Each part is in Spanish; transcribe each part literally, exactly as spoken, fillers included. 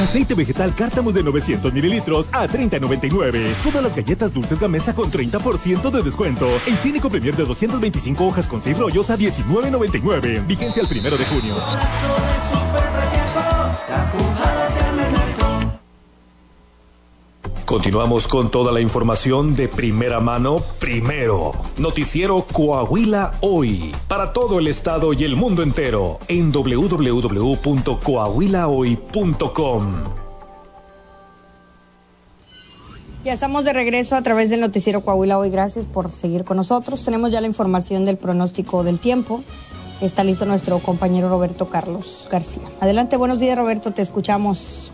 Aceite vegetal Cártamos de novecientos mililitros a treinta noventa y nueve. Todas las galletas dulces Gamesa con treinta por ciento de descuento. E Higiénico Premier de doscientas veinticinco hojas con seis rollos a diecinueve noventa y nueve. Vigencia el primero de junio. Continuamos con toda la información de primera mano, primero. Noticiero Coahuila Hoy. Para todo el estado y el mundo entero. En doble u doble u doble u punto coahuila hoy punto com. Ya estamos de regreso a través del noticiero Coahuila Hoy. Gracias por seguir con nosotros. Tenemos ya la información del pronóstico del tiempo. Está listo nuestro compañero Roberto Carlos García. Adelante, buenos días, Roberto, te escuchamos.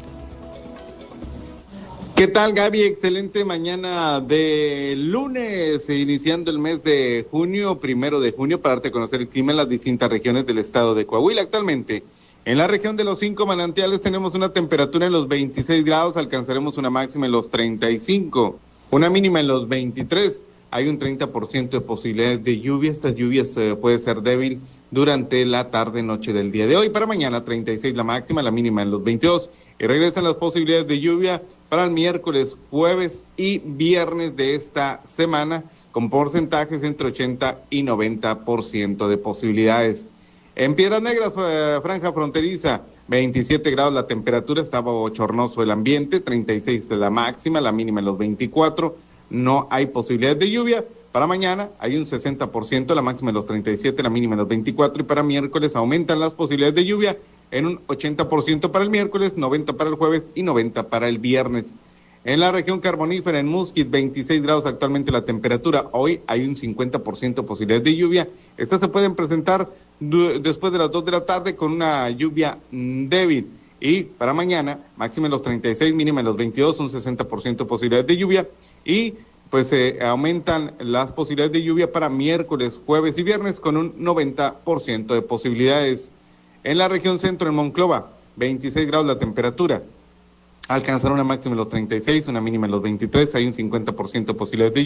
¿Qué tal, Gaby? Excelente mañana de lunes, iniciando el mes de junio, primero de junio, para darte a conocer el clima en las distintas regiones del estado de Coahuila. Actualmente, en la región de los cinco manantiales tenemos una temperatura en los veintiséis grados, alcanzaremos una máxima en los treinta y cinco, una mínima en los veintitrés. Hay un treinta por ciento de posibilidades de lluvia. Estas lluvias eh, puede ser débil durante la tarde-noche del día de hoy. Para mañana, treinta y seis la máxima, la mínima en los veintidós. Y regresan las posibilidades de lluvia para el miércoles, jueves y viernes de esta semana, con porcentajes entre ochenta y noventa por ciento de posibilidades. En Piedras Negras, eh, franja fronteriza, veintisiete grados la temperatura, estaba bochornoso el ambiente, treinta y seis la máxima, la mínima en los veinticuatro. No hay posibilidades de lluvia. Para mañana hay un sesenta por ciento, la máxima en los treinta y siete, la mínima en los veinticuatro, y para miércoles aumentan las posibilidades de lluvia en un ochenta por ciento para el miércoles, noventa para el jueves y noventa para el viernes. En la región carbonífera, en Musquit, veintiséis grados actualmente la temperatura. Hoy hay un cincuenta por ciento de posibilidades de lluvia. Estas se pueden presentar después de las dos de la tarde con una lluvia mm, débil. Y para mañana, máxima en los treinta y seis, mínima en los veintidós, un sesenta por ciento de posibilidades de lluvia. Y pues eh, aumentan las posibilidades de lluvia para miércoles, jueves y viernes con un noventa por ciento de posibilidades. En la región centro, en Monclova, veintiséis grados la temperatura. Alcanzará una máxima en los treinta y seis, una mínima en los veintitrés, hay un cincuenta por ciento de posibilidades de